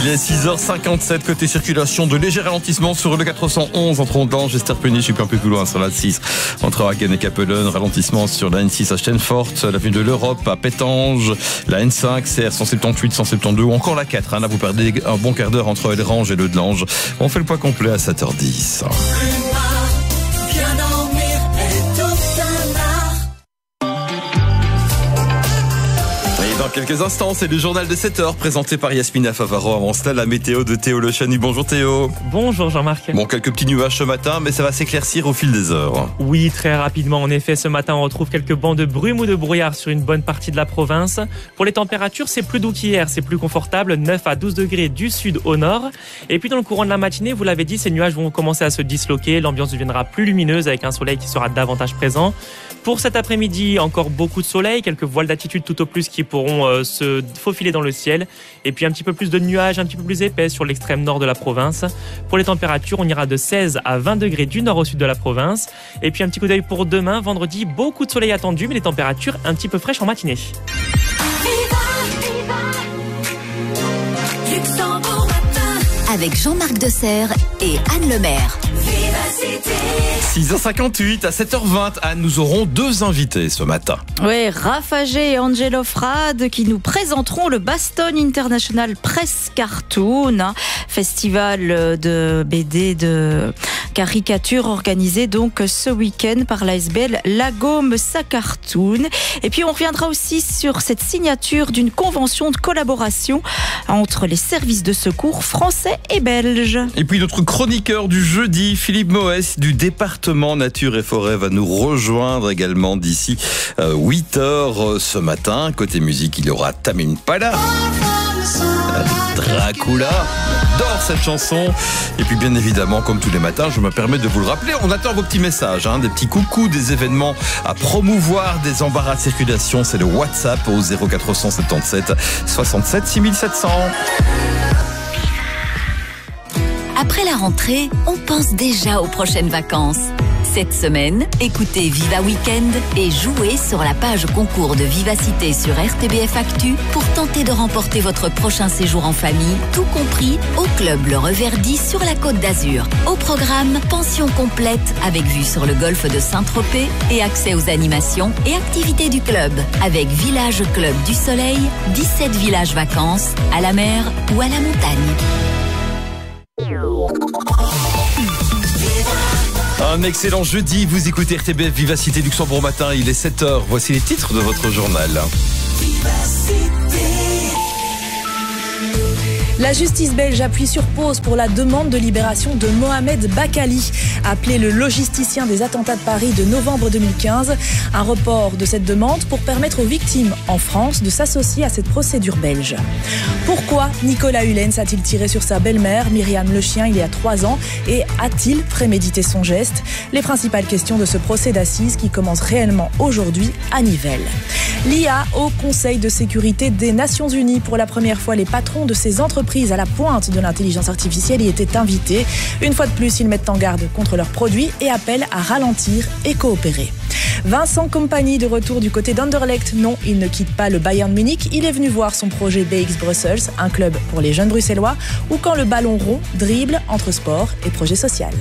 Il est 6h57 côté circulation, de légers ralentissements sur le 411 entre Ondange et Sterpenny. Je suis un peu plus loin sur la 6 entre Hagen et Capellen. Ralentissement sur la N6 à Steinfort, l'avenue de l'Europe à Pétange, la N5 CR 178, 172 ou encore la 4. Là vous perdez un bon quart d'heure entre Elrange et Le Delange. On fait le point complet à 7h10. Dans quelques instants, c'est le journal de 7h présenté par Yasmina Favaro. Avant cela, la météo de Théo Le Chanu. Bonjour Théo. Bonjour Jean-Marc. Bon, quelques petits nuages ce matin, mais ça va s'éclaircir au fil des heures. Oui, très rapidement. En effet, ce matin, on retrouve quelques bancs de brume ou de brouillard sur une bonne partie de la province. Pour les températures, c'est plus doux qu'hier, c'est plus confortable. 9 à 12 degrés du sud au nord. Et puis dans le courant de la matinée, vous l'avez dit, ces nuages vont commencer à se disloquer. L'ambiance deviendra plus lumineuse avec un soleil qui sera davantage présent. Pour cet après-midi, encore beaucoup de soleil, quelques voiles d'attitude tout au plus qui pourront se faufiler dans le ciel. Et puis un petit peu plus de nuages, un petit peu plus épais sur l'extrême nord de la province. Pour les températures, on ira de 16 à 20 degrés du nord au sud de la province. Et puis un petit coup d'œil pour demain, vendredi, beaucoup de soleil attendu, mais des températures un petit peu fraîches en matinée. Avec Jean-Marc Desserre et Anne Lemaire. 6h58 à 7h20, Anne, nous aurons deux invités ce matin. Oui, Raph Agé et Angelo Frade qui nous présenteront le Bastogne International Press Cartoon, festival de BD de caricature organisé donc ce week-end par l'ASBL Lagome Sa Cartoon. Et puis on reviendra aussi sur cette signature d'une convention de collaboration entre les services de secours français et belges. Et puis notre chroniqueur du jeudi, Philippe Moès du département Nature et Forêt, va nous rejoindre également d'ici 8h ce matin. Côté musique, il y aura Tame Impala, Dracula. J'adore cette chanson. Et puis bien évidemment, comme tous les matins, je me permets de vous le rappeler, on attend vos petits messages, des petits coucous, des événements à promouvoir, des embarras de circulation. C'est le WhatsApp au 0477 67 6700. Après la rentrée, on pense déjà aux prochaines vacances. Cette semaine, écoutez Viva Weekend et jouez sur la page concours de Vivacité sur RTBF Actu pour tenter de remporter votre prochain séjour en famille, tout compris au club Le Reverdy sur la Côte d'Azur. Au programme, pension complète avec vue sur le golfe de Saint-Tropez et accès aux animations et activités du club avec Village Club du Soleil, 17 villages vacances à la mer ou à la montagne. Un excellent jeudi, vous écoutez RTBF Vivacité Luxembourg Matin, il est 7h, voici les titres de votre journal. La justice belge appuie sur pause pour la demande de libération de Mohamed Bakali, appelé le logisticien des attentats de Paris de novembre 2015. Un report de cette demande pour permettre aux victimes en France de s'associer à cette procédure belge. Pourquoi Nicolas Hulens a-t-il tiré sur sa belle-mère, Myriam Le Chien, il y a 3 ans, et a-t-il prémédité son geste? Les principales questions de ce procès d'assises qui commence réellement aujourd'hui à Nivelles. L'IA au Conseil de sécurité des Nations Unies. Pour la première fois, les patrons de ces entreprises à la pointe de l'intelligence artificielle y étaient invités. Une fois de plus, ils mettent en garde contre leurs produits et appellent à ralentir et coopérer. Vincent Kompany de retour du côté d'Anderlecht. Non, il ne quitte pas le Bayern Munich. Il est venu voir son projet BX Brussels, un club pour les jeunes bruxellois, où quand le ballon rond dribble entre sport et projet social.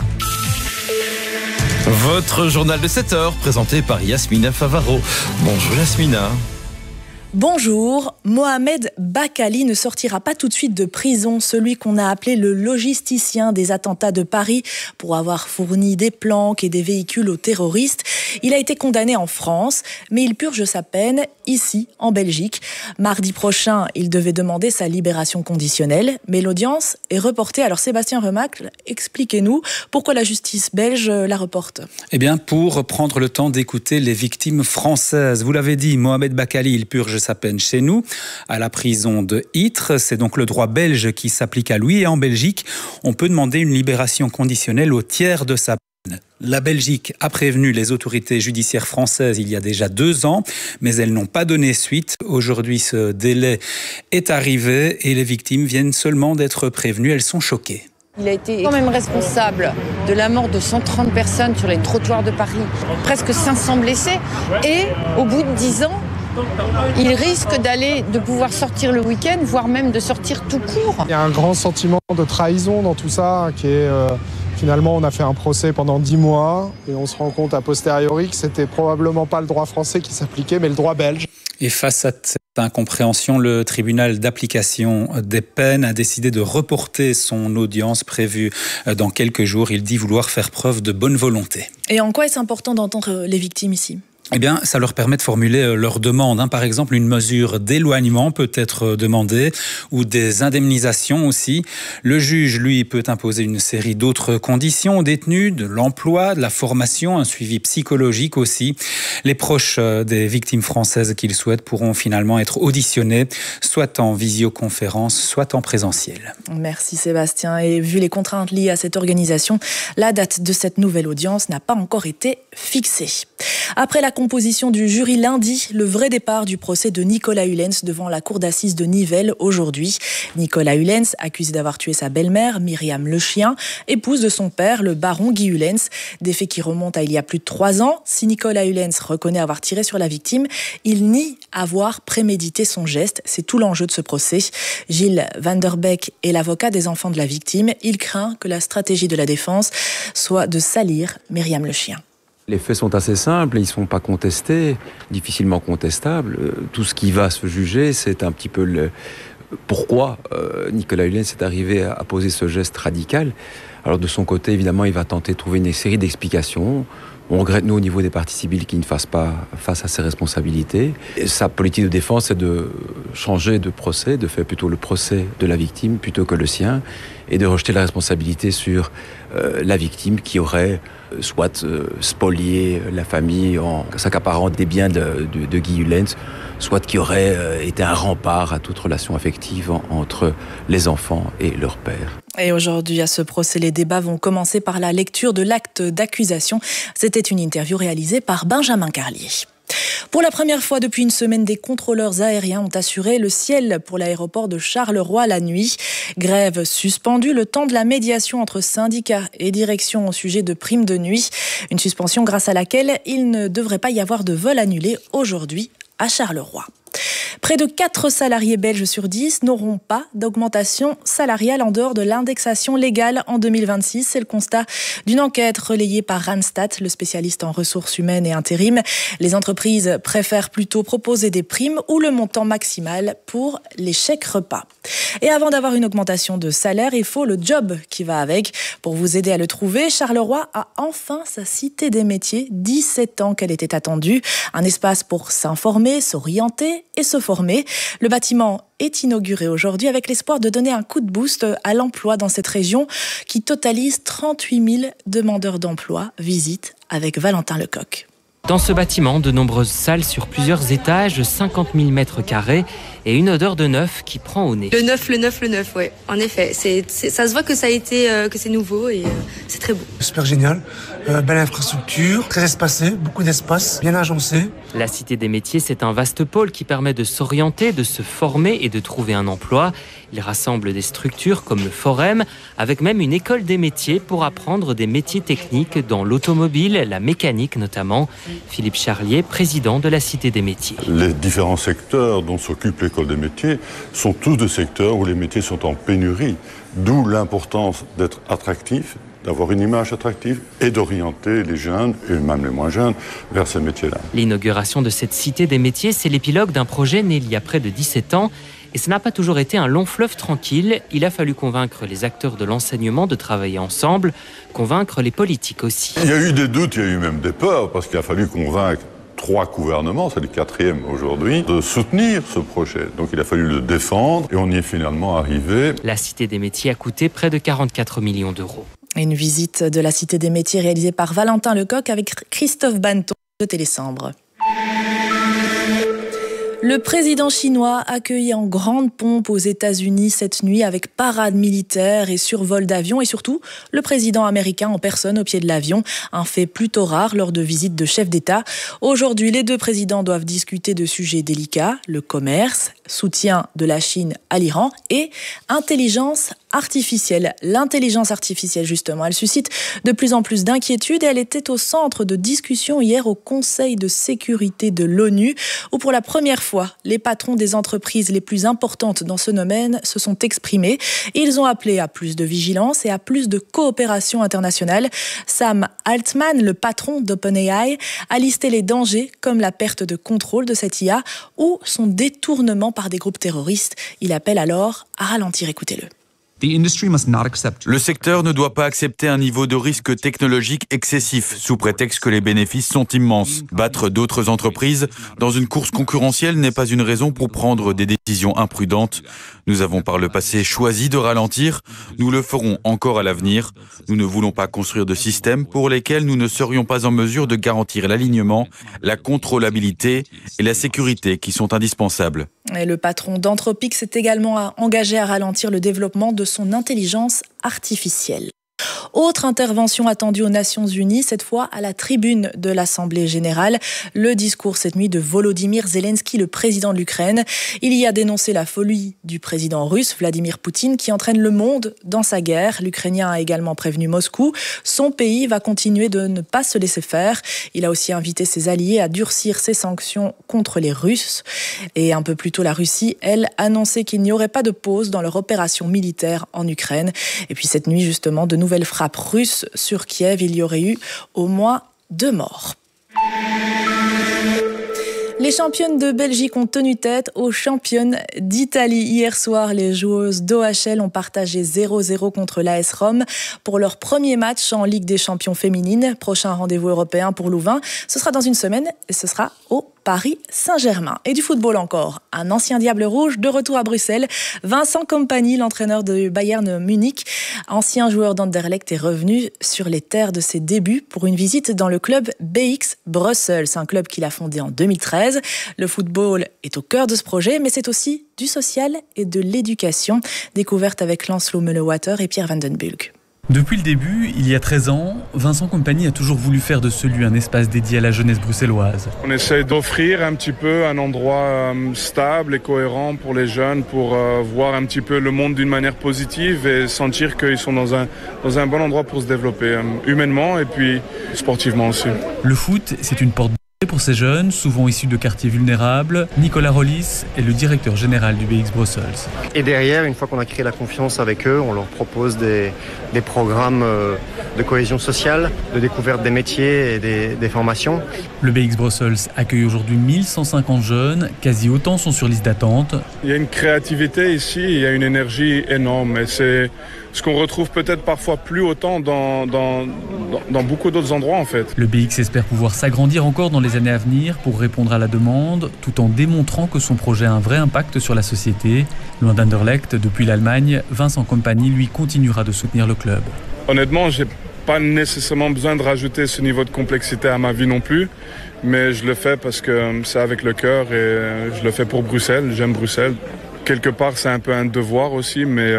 Votre journal de 7h, présenté par Yasmina Favaro. Bonjour Yasmina. Bonjour, Mohamed Bakali ne sortira pas tout de suite de prison, celui qu'on a appelé le logisticien des attentats de Paris pour avoir fourni des planques et des véhicules aux terroristes. Il a été condamné en France, mais il purge sa peine ici, en Belgique. Mardi prochain, il devait demander sa libération conditionnelle, mais l'audience est reportée. Alors Sébastien Remacle, expliquez-nous pourquoi la justice belge la reporte. Eh bien, pour prendre le temps d'écouter les victimes françaises. Vous l'avez dit, Mohamed Bakali, il purge sa peine chez nous, à la prison de Ytre. C'est donc le droit belge qui s'applique à lui. Et en Belgique, on peut demander une libération conditionnelle au tiers de sa peine. La Belgique a prévenu les autorités judiciaires françaises il y a déjà 2 ans, mais elles n'ont pas donné suite. Aujourd'hui, ce délai est arrivé et les victimes viennent seulement d'être prévenues. Elles sont choquées. Il a été quand même responsable de la mort de 130 personnes sur les trottoirs de Paris, presque 500 blessés. Et au bout de 10 ans, ils risquent de pouvoir sortir le week-end, voire même de sortir tout court. Il y a un grand sentiment de trahison dans tout ça, qui est finalement on a fait un procès pendant 10 mois et on se rend compte a posteriori que c'était probablement pas le droit français qui s'appliquait, mais le droit belge. Et face à cette incompréhension, le tribunal d'application des peines a décidé de reporter son audience prévue dans quelques jours. Il dit vouloir faire preuve de bonne volonté. Et en quoi est-ce important d'entendre les victimes ici ? Eh bien, ça leur permet de formuler leurs demandes. Par exemple, une mesure d'éloignement peut être demandée ou des indemnisations aussi. Le juge, lui, peut imposer une série d'autres conditions aux détenus, de l'emploi, de la formation, un suivi psychologique aussi. Les proches des victimes françaises qu'ils souhaitent pourront finalement être auditionnés, soit en visioconférence, soit en présentiel. Merci Sébastien. Et vu les contraintes liées à cette organisation, la date de cette nouvelle audience n'a pas encore été fixée. Après la composition du jury lundi, le vrai départ du procès de Nicolas Hulens devant la cour d'assises de Nivelles aujourd'hui. Nicolas Hulens, accusé d'avoir tué sa belle-mère, Myriam Le Chien, épouse de son père, le baron Guy Hulens. Des faits qui remontent à il y a plus de 3 ans. Si Nicolas Hulens reconnaît avoir tiré sur la victime, il nie avoir prémédité son geste. C'est tout l'enjeu de ce procès. Gilles Van der Beek est l'avocat des enfants de la victime. Il craint que la stratégie de la défense soit de salir Myriam Le Chien. Les faits sont assez simples, ils ne sont pas contestés, difficilement contestables. Tout ce qui va se juger, c'est un petit peu pourquoi Nicolas Hulens est arrivé à poser ce geste radical. Alors de son côté, évidemment, il va tenter de trouver une série d'explications. On regrette, nous, au niveau des parties civiles, qu'il ne fasse pas face à ses responsabilités. Et sa politique de défense, c'est de changer de procès, de faire plutôt le procès de la victime plutôt que le sien, et de rejeter la responsabilité sur la victime qui aurait soit spolié la famille en s'accaparant des biens de Guy Hulens, soit qui aurait été un rempart à toute relation affective entre les enfants et leur père. Et aujourd'hui, à ce procès, les débats vont commencer par la lecture de l'acte d'accusation. C'était une interview réalisée par Benjamin Carlier. Pour la première fois depuis une semaine, des contrôleurs aériens ont assuré le ciel pour l'aéroport de Charleroi la nuit. Grève suspendue le temps de la médiation entre syndicats et direction au sujet de primes de nuit. Une suspension grâce à laquelle il ne devrait pas y avoir de vol annulé aujourd'hui à Charleroi. Près de 4 salariés belges sur 10 n'auront pas d'augmentation salariale en dehors de l'indexation légale en 2026. C'est le constat d'une enquête relayée par Randstad, le spécialiste en ressources humaines et intérim. Les entreprises préfèrent plutôt proposer des primes ou le montant maximal pour les chèques repas. Et avant d'avoir une augmentation de salaire, il faut le job qui va avec. Pour vous aider à le trouver, Charleroi a enfin sa cité des métiers, 17 ans qu'elle était attendue. Un espace pour s'informer, s'orienter et se former. Le bâtiment est inauguré aujourd'hui avec l'espoir de donner un coup de boost à l'emploi dans cette région qui totalise 38 000 demandeurs d'emploi. Visite avec Valentin Lecoq. Dans ce bâtiment, de nombreuses salles sur plusieurs étages, 50 000 mètres carrés et une odeur de neuf qui prend au nez. Le neuf, ouais. En effet, ça se voit que ça a été, que c'est nouveau et c'est très beau. Super génial, belle infrastructure, très espacée, beaucoup d'espace, bien agencé. La Cité des métiers, c'est un vaste pôle qui permet de s'orienter, de se former et de trouver un emploi. Il rassemble des structures comme le Forem, avec même une école des métiers pour apprendre des métiers techniques dans l'automobile, la mécanique notamment. Philippe Charlier, président de la Cité des métiers. Les différents secteurs dont s'occupe l'école des métiers sont tous des secteurs où les métiers sont en pénurie, d'où l'importance d'être attractif, d'avoir une image attractive et d'orienter les jeunes, et même les moins jeunes, vers ces métiers-là. L'inauguration de cette Cité des métiers, c'est l'épilogue d'un projet né il y a près de 17 ans. Et ça n'a pas toujours été un long fleuve tranquille. Il a fallu convaincre les acteurs de l'enseignement de travailler ensemble, convaincre les politiques aussi. Il y a eu des doutes, il y a eu même des peurs, parce qu'il a fallu convaincre 3 gouvernements, c'est le 4e aujourd'hui, de soutenir ce projet. Donc il a fallu le défendre et on y est finalement arrivé. La Cité des métiers a coûté près de 44 millions d'euros. Une visite de la Cité des métiers réalisée par Valentin Lecoq avec Christophe Banton de Télésambre. Le président chinois accueilli en grande pompe aux États-Unis cette nuit avec parade militaire et survol d'avion et surtout le président américain en personne au pied de l'avion, un fait plutôt rare lors de visites de chefs d'État. Aujourd'hui, les deux présidents doivent discuter de sujets délicats, le commerce, soutien de la Chine à l'Iran et intelligence artificielle. L'intelligence artificielle, justement, elle suscite de plus en plus d'inquiétudes et elle était au centre de discussions hier au Conseil de sécurité de l'ONU où pour la première fois, les patrons des entreprises les plus importantes dans ce domaine se sont exprimés. Ils ont appelé à plus de vigilance et à plus de coopération internationale. Sam Altman, le patron d'OpenAI, a listé les dangers comme la perte de contrôle de cette IA ou son détournement par des groupes terroristes. Il appelle alors à ralentir. Écoutez-le. Le secteur ne doit pas accepter un niveau de risque technologique excessif, sous prétexte que les bénéfices sont immenses. Battre d'autres entreprises dans une course concurrentielle n'est pas une raison pour prendre des décisions imprudentes. Nous avons par le passé choisi de ralentir, nous le ferons encore à l'avenir. Nous ne voulons pas construire de systèmes pour lesquels nous ne serions pas en mesure de garantir l'alignement, la contrôlabilité et la sécurité qui sont indispensables. Et le patron d'Anthropic s'est également engagé à ralentir le développement de son intelligence artificielle. Autre intervention attendue aux Nations Unies, cette fois à la tribune de l'Assemblée générale. Le discours cette nuit de Volodymyr Zelensky, le président de l'Ukraine. Il y a dénoncé la folie du président russe Vladimir Poutine qui entraîne le monde dans sa guerre. L'Ukrainien a également prévenu Moscou. Son pays va continuer de ne pas se laisser faire. Il a aussi invité ses alliés à durcir ses sanctions contre les Russes. Et un peu plus tôt, la Russie, elle, annonçait qu'il n'y aurait pas de pause dans leur opération militaire en Ukraine. Et puis cette nuit, justement, de nouvelles frappes russes sur Kiev. Il y aurait eu au moins 2 morts. Les championnes de Belgique ont tenu tête aux championnes d'Italie. Hier soir, les joueuses d'OHL ont partagé 0-0 contre l'AS Rome pour leur premier match en Ligue des champions féminines. Prochain rendez-vous européen pour Louvain. Ce sera dans une semaine et ce sera au Paris Saint-Germain. Et du football encore. Un ancien Diable Rouge de retour à Bruxelles. Vincent Kompany, l'entraîneur de Bayern Munich, ancien joueur d'Anderlecht, est revenu sur les terres de ses débuts pour une visite dans le club BX Brussels, un club qu'il a fondé en 2013. Le football est au cœur de ce projet, mais c'est aussi du social et de l'éducation. Découverte avec Lancelot Melewater et Pierre Van den Bulck. Depuis le début, il y a 13 ans, Vincent Kompany a toujours voulu faire de ce lieu un espace dédié à la jeunesse bruxelloise. On essaie d'offrir un petit peu un endroit stable et cohérent pour les jeunes, pour voir un petit peu le monde d'une manière positive et sentir qu'ils sont dans un bon endroit pour se développer humainement et puis sportivement aussi. Le foot, c'est une porte pour ces jeunes, souvent issus de quartiers vulnérables. Nicolas Rollis est le directeur général du BX Brussels. Et derrière, une fois qu'on a créé la confiance avec eux, on leur propose des programmes de cohésion sociale, de découverte des métiers et des formations. Le BX Brussels accueille aujourd'hui 1150 jeunes, quasi autant sont sur liste d'attente. Il y a une créativité ici, il y a une énergie énorme et c'est ce qu'on retrouve peut-être parfois plus autant dans beaucoup d'autres endroits en fait. Le BX espère pouvoir s'agrandir encore dans les années à venir pour répondre à la demande, tout en démontrant que son projet a un vrai impact sur la société. Loin d'Anderlecht, depuis l'Allemagne, Vincent Kompany, lui, continuera de soutenir le club. Honnêtement, j'ai pas nécessairement besoin de rajouter ce niveau de complexité à ma vie non plus, mais je le fais parce que c'est avec le cœur et je le fais pour Bruxelles, j'aime Bruxelles. Quelque part, c'est un peu un devoir aussi, mais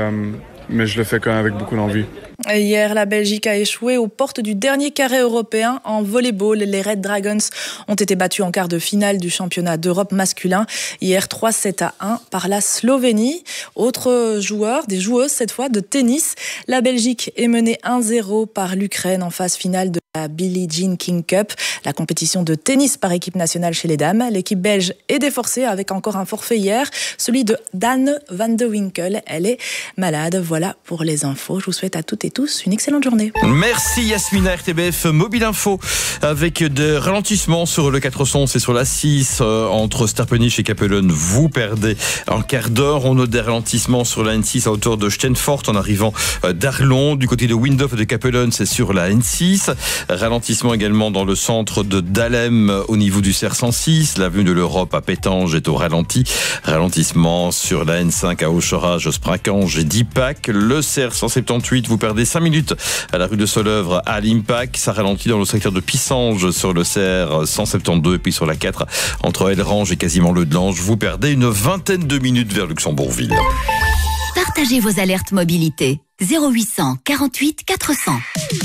je le fais quand même avec beaucoup d'envie. Hier, la Belgique a échoué aux portes du dernier carré européen en volleyball. Les Red Dragons ont été battus en quart de finale du championnat d'Europe masculin. Hier, 3-7-1 par la Slovénie. Autre joueur, des joueuses cette fois, de tennis. La Belgique est menée 1-0 par l'Ukraine en phase finale de la Billie Jean King Cup, la compétition de tennis par équipe nationale chez les dames. L'équipe belge est déforcée avec encore un forfait hier, celui de Daan van de Winkel. Elle est malade. Voilà pour les infos. Je vous souhaite à toutes et tous une excellente journée. Merci Yasmina. RTBF Mobile Info avec des ralentissements sur le 411 et sur la 6 entre Sterpenich et Capellen. Vous perdez un quart d'heure. On note des ralentissements sur la N6 à hauteur de Steenfort en arrivant d'Arlon. Du côté de Windhof et de Capellen, c'est sur la N6. Ralentissement également dans le centre de Dahlem au niveau du CER 106. L'avenue de l'Europe à Pétange est au ralenti. Ralentissement sur la N5 à Aucherage, Sprincange et Dipac. Le CER 178, vous perdez 5 minutes à la rue de Solœuvre à l'Impac. Ça ralentit dans le secteur de Pissange sur le CER 172 et puis sur la 4 entre Elrange et quasiment le Delange. Vous perdez une vingtaine de minutes vers Luxembourgville. Partagez vos alertes mobilité. 0800 48 400.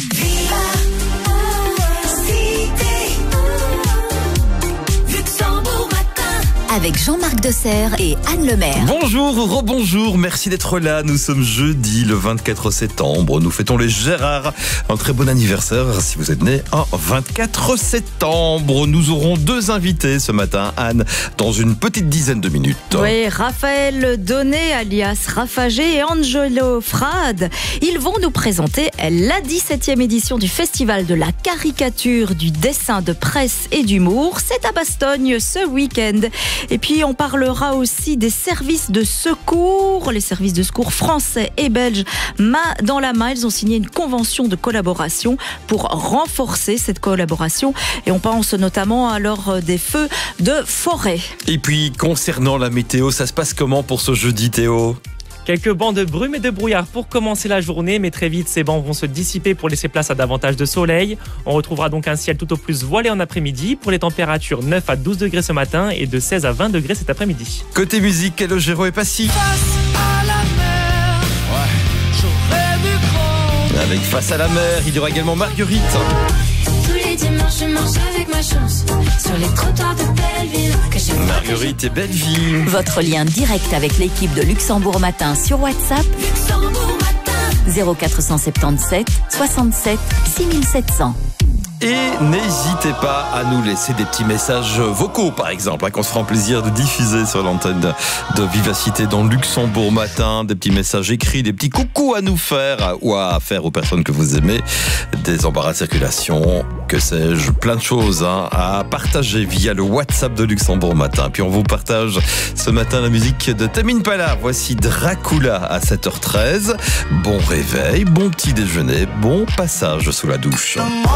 Avec Jean-Marc Desserre et Anne Lemaire. Bonjour, rebonjour, merci d'être là. Nous sommes jeudi, le 24 septembre. Nous fêtons les Gérards. Un très bon anniversaire si vous êtes né un 24 septembre. Nous aurons 2 invités ce matin, Anne, dans une petite dizaine de minutes. Oui, Raphaël Donnet, alias Rafagé, et Angelo Frade. Ils vont nous présenter la 17e édition du Festival de la caricature, du dessin, de presse et d'humour. C'est à Bastogne ce week-end. Et puis on parlera aussi des services de secours, les services de secours français et belges, main dans la main. Ils ont signé une convention de collaboration pour renforcer cette collaboration. Et on pense notamment à lors des feux de forêt. Et puis concernant la météo, ça se passe comment pour ce jeudi, Théo ? Quelques bancs de brume et de brouillard pour commencer la journée, mais très vite ces bancs vont se dissiper pour laisser place à davantage de soleil. On retrouvera donc un ciel tout au plus voilé en après-midi. Pour les températures, 9 à 12 degrés ce matin et de 16 à 20 degrés cet après-midi. Côté musique, Calogero et Passy. Avec Face à la mer, il y aura également Marguerite. Tous les dimanches, je marche avec ma chance sur les trottoirs de Belleville. Marguerite et Belleville. Votre lien direct avec l'équipe de Luxembourg Matin sur WhatsApp. Luxembourg Matin. 0477 67 6700. Et n'hésitez pas à nous laisser des petits messages vocaux, par exemple, qu'on se fera plaisir de diffuser sur l'antenne de Vivacité dans Luxembourg Matin. Des petits messages écrits, des petits coucous à nous faire ou à faire aux personnes que vous aimez. Des embarras de circulation, que sais-je, plein de choses à partager via le WhatsApp de Luxembourg Matin. Puis on vous partage ce matin la musique de Tame Impala. Voici Dracula à 7h13. Bon réveil, bon petit déjeuner, bon passage sous la douche.